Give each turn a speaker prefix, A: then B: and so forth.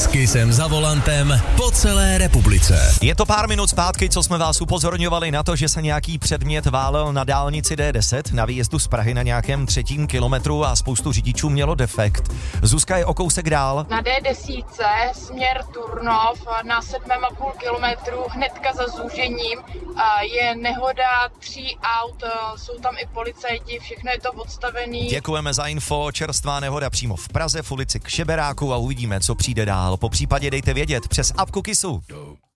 A: Kissem za volantem po celé republice.
B: Je to pár minut zpátky, co jsme vás upozorňovali na to, že se nějaký předmět válel na dálnici D10 na výjezdu z Prahy na nějakém 3. kilometru a spoustu řidičů mělo defekt. Zuzka je o kousek dál.
C: Na D10 směr Turnov na 7,5 kilometru hnedka za zúžením je nehoda 3 aut, jsou tam i policajti, všechno je to odstavený.
B: Děkujeme za info, čerstvá nehoda přímo v Praze v ulici Kšeberáku a uvidíme, co přijde dál. Po případě dejte vědět přes apku Kissu.